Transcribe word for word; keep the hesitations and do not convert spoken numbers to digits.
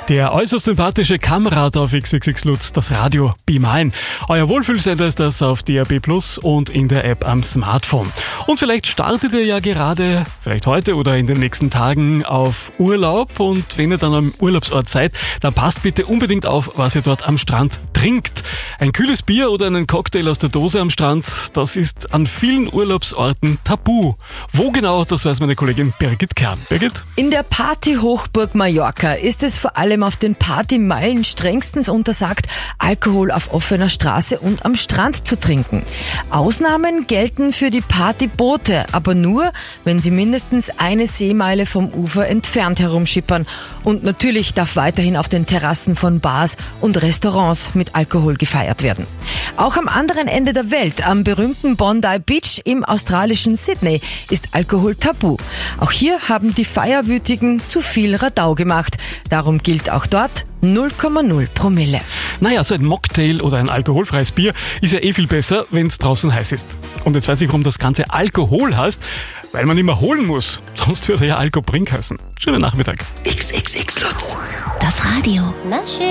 Der äußerst sympathische Kamerad auf X X X Lutz, das Radio Be Mine. Euer Wohlfühlsender ist das auf D A B Plus und in der App am Smartphone. Und vielleicht startet ihr ja gerade, vielleicht heute oder in den nächsten Tagen auf Urlaub, und wenn ihr dann am Urlaubsort seid, dann passt bitte unbedingt auf, was ihr dort am Strand trinkt. Ein kühles Bier oder einen Cocktail aus der Dose am Strand, das ist an vielen Urlaubsorten tabu. Wo genau, das weiß meine Kollegin Birgit Kern. Birgit? In der Partyhochburg Mallorca ist es vor allem auf den Partymeilen strengstens untersagt, Alkohol auf offener Straße und am Strand zu trinken. Ausnahmen gelten für die Partyboote, aber nur, wenn sie mindestens eine Seemeile vom Ufer entfernt herumschippern. Und natürlich darf weiterhin auf den Terrassen von Bars und Restaurants mit Alkohol gefeiert werden. Auch am anderen Ende der Welt, am berühmten Bondi Beach im australischen Sydney, ist Alkohol tabu. Auch hier haben die Feierwütigen zu viel Radau gemacht. Darum gilt auch dort null Komma null Promille. Naja, so ein Mocktail oder ein alkoholfreies Bier ist ja eh viel besser, wenn es draußen heiß ist. Und jetzt weiß ich, warum das Ganze Alkohol heißt, weil man immer holen muss. Sonst würde ja Alkobrink heißen. Schönen Nachmittag. X X X Lutz. Das Radio. Na schön.